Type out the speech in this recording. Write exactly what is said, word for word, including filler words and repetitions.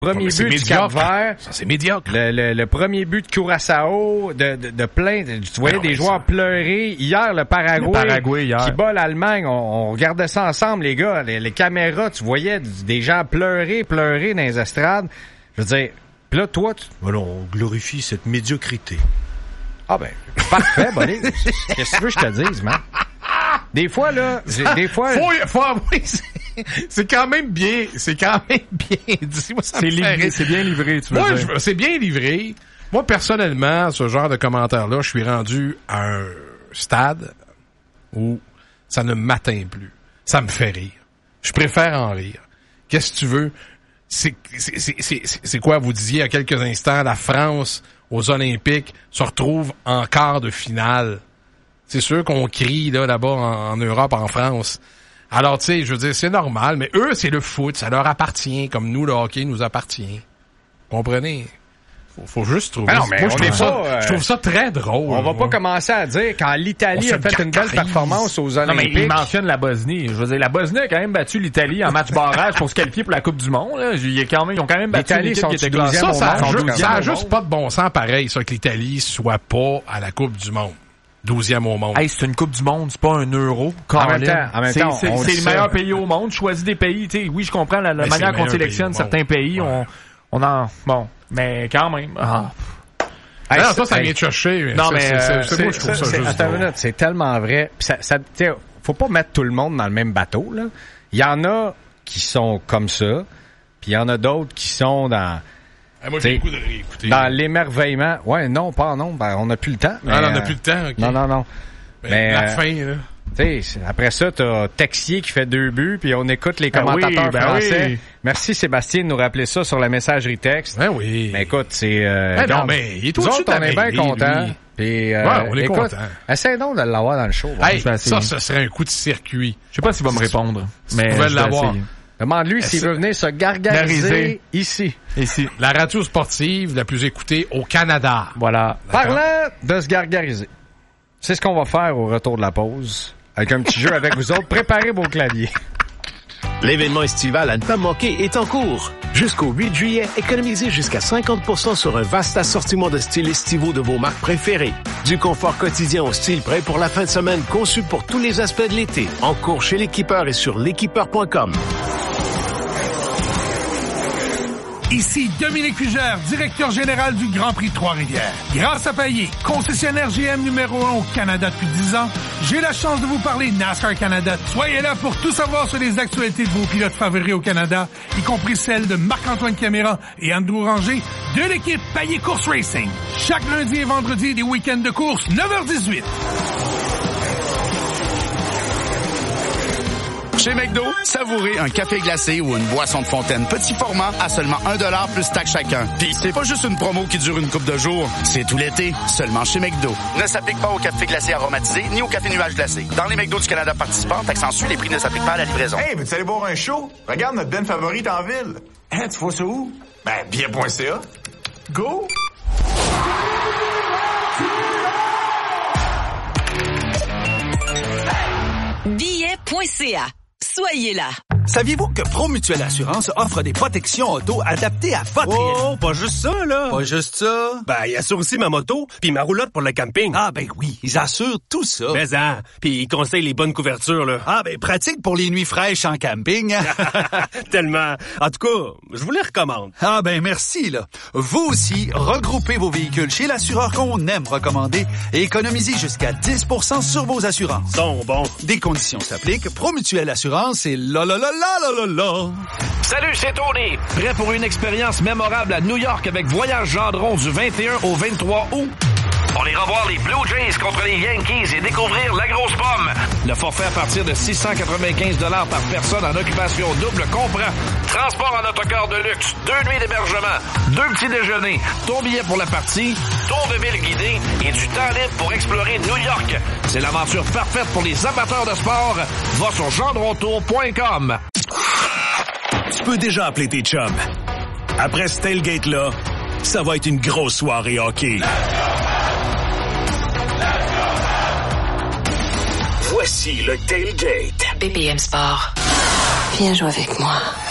Premier but du Cap-Vert. Ça, c'est médiocre. Le, le, le premier but de Curaçao, de, de, de plein, de, tu voyais non, des joueurs ça... pleurer. Hier, le Paraguay, le Paraguay hier. qui bat l'Allemagne, on, on regardait ça ensemble, les gars. Les, les caméras, tu voyais des gens pleurer, pleurer dans les estrades. Je veux dire, pis là, toi, tu... Alors, on glorifie cette médiocrité. Ah ben, parfait, Bonnie. Qu'est-ce que tu veux que je te dise, man? Des fois, là, des fois... Faut, faut avouer, c'est, c'est quand même bien, c'est quand même bien dit. Moi, ça c'est, me livré, fait... c'est bien livré, tu veux Moi, dire. je, c'est bien livré. Moi, personnellement, ce genre de commentaire-là, je suis rendu à un stade où ça ne m'atteint plus. Ça me fait rire. Je préfère en rire. Qu'est-ce que tu veux? C'est, c'est, c'est, c'est, c'est quoi, vous disiez il y a quelques instants, la France aux Olympiques se retrouve en quart de finale. C'est sûr qu'on crie là, là-bas en, en Europe, en France. Alors, tu sais, je veux dire, c'est normal, mais eux, c'est le foot, ça leur appartient, comme nous, le hockey nous appartient. Comprenez? Faut, faut juste trouver... Ah non, mais moi, on je, trouve est ça, pas, euh... je trouve ça très drôle. On va moi. pas commencer à dire quand l'Italie a fait une belle performance aux Olympiques. Non, mais il mentionne la Bosnie. Je veux dire, la Bosnie a quand même battu l'Italie en match barrage pour se qualifier pour la Coupe du Monde. Là. Il y a quand même, ils ont quand même battu l'Italie l'équipe qui était classée. Ça, ça a, monde, juste, ça a au juste monde. pas de bon sens pareil, ça, que l'Italie soit pas à la Coupe du Monde. douzième au monde. Hey, c'est une Coupe du Monde, c'est pas un euro. En même temps, en même c'est, temps, c'est, on c'est dit le ça. meilleur pays au monde. Choisis des pays. T'sais, oui, je comprends la, la manière qu'on sélectionne certains pays. Ouais. On, on en, bon, mais quand même. Ah. Hey, non, ça, ça, ça hey. vient de chercher. Non, ça, mais, c'est, c'est, euh, c'est, c'est, moi, je trouve ça, ça c'est, juste attends une drôle. minute, c'est tellement vrai. Puis ça, ça, faut pas mettre tout le monde dans le même bateau, là. Il y en a qui sont comme ça, puis il y en a d'autres qui sont dans... Ah, moi, j'ai le goût de réécouter. Dans l'émerveillement. Ouais, non, pas en nombre. Ben, on n'a plus le temps. Mais, Ah, on n'a plus le temps, OK. Non, non, non. Mais, mais la euh, fin, là. Tu sais, après ça, t'as Texier qui fait deux buts, puis on écoute les Ben commentateurs oui, ben français. oui. Merci Sébastien de nous rappeler ça sur la messagerie texte. Ben oui. Mais écoute, c'est... Euh, Ben non, regarde, mais il est nous au-dessus autres, on est de bien la mêlée, contents. lui. Puis, euh, Ouais, on est écoute, content. essaie donc de l'avoir dans le show. Bon. Hey, je vais ça, essayer. ce serait un coup de circuit. Je sais pas s'il va me répondre. Mais tu pouvais je vais l'avoir. essayer. Demande-lui s'il Est-ce- veut venir se gargariser Gargariser. ici. Ici. La radio sportive la plus écoutée au Canada. Voilà. D'accord. Parlant de se gargariser, c'est ce qu'on va faire au retour de la pause. Avec un petit jeu avec vous autres. Préparez vos claviers. L'événement estival à ne pas manquer est en cours. Jusqu'au huit juillet, économisez jusqu'à cinquante pour cent sur un vaste assortiment de styles estivaux de vos marques préférées. Du confort quotidien au style prêt pour la fin de semaine, conçu pour tous les aspects de l'été. En cours chez l'équipeur et sur l'équipeur point com. Ici Dominique Fugère, directeur général du Grand Prix de Trois-Rivières. Grâce à Payet, concessionnaire G M numéro un au Canada depuis dix ans, j'ai la chance de vous parler NASCAR Canada. Soyez là pour tout savoir sur les actualités de vos pilotes favoris au Canada, y compris celles de Marc-Antoine Caméra et Andrew Ranger de l'équipe Payet Course Racing. Chaque lundi et vendredi des week-ends de course, neuf heures dix-huit. Chez McDo, savourez un café glacé ou une boisson de fontaine petit format à seulement un dollar plus taxe chacun. Puis c'est pas juste une promo qui dure une couple de jours, c'est tout l'été, seulement chez McDo. Ne s'applique pas au café glacé aromatisé ni au café nuage glacé. Dans les McDo du Canada participants, taxe en suit, les prix ne s'appliquent pas à la livraison. Hey, veux-tu aller boire un show? Regarde notre Ben favorite en ville. Hein, tu vois ça où? Ben, bien point c a. Go! billet point c a. Soyez là. Saviez-vous que Promutuelle Assurance offre des protections auto adaptées à votre réalité? Oh, pas juste ça, là. Pas juste ça. Ben, il assure aussi ma moto, puis ma roulotte pour le camping. Ah, ben oui, ils assurent tout ça. Mais hein, puis ils conseillent les bonnes couvertures, là. Ah, ben pratique pour les nuits fraîches en camping. Tellement. En tout cas, je vous les recommande. Ah, ben merci, là. Vous aussi, regroupez vos véhicules chez l'assureur qu'on aime recommander et économisez jusqu'à dix pour cent sur vos assurances. Bon, bon. Des conditions s'appliquent. Promutuelle Assurance et là, là, là, là, là, là, là. Salut, c'est Tony. Prêt pour une expérience mémorable à New York avec Voyage Gendron du vingt et un au vingt-trois août? On ira voir les Blue Jays contre les Yankees et découvrir la grosse pomme. Le forfait à partir de six cent quatre-vingt-quinze dollars par personne en occupation double comprend transport en autocar de luxe, deux nuits d'hébergement, deux petits déjeuners, ton billet pour la partie, tour de ville guidé et du temps libre pour explorer New York. C'est l'aventure parfaite pour les amateurs de sport. Va sur gendrontour point com. Tu peux déjà appeler tes chums. Après ce tailgate-là, ça va être une grosse soirée hockey. Voici le tailgate. B P M Sport. Viens jouer avec moi.